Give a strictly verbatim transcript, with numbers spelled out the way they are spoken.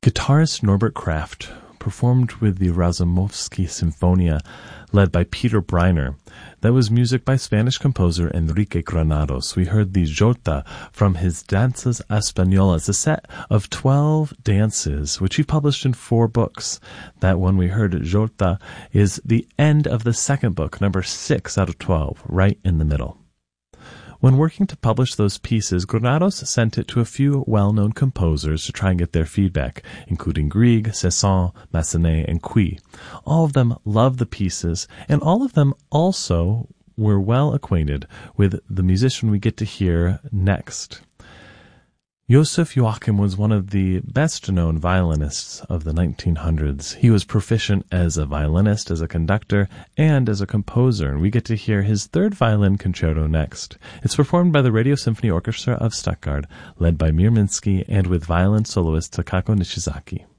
Guitarist Norbert Kraft performed with the Razumovsky Sinfonia, led by Peter Breiner. That was music by Spanish composer Enrique Granados. We heard the Jota from his Danzas Españolas, a set of twelve dances, which he published in four books. That one we heard, Jota, is the end of the second book, number six out of twelve, right in the middle. When working to publish those pieces, Granados sent it to a few well-known composers to try and get their feedback, including Grieg, Cesson, Massenet, and Cui. All of them loved the pieces, and all of them also were well acquainted with the musician we get to hear next. Joseph Joachim was one of the best-known violinists of the nineteen hundreds. He was proficient as a violinist, as a conductor, and as a composer, and we get to hear his third violin concerto next. It's performed by the Radio Symphony Orchestra of Stuttgart, led by Mir Minsky, and with violin soloist Takako Nishizaki.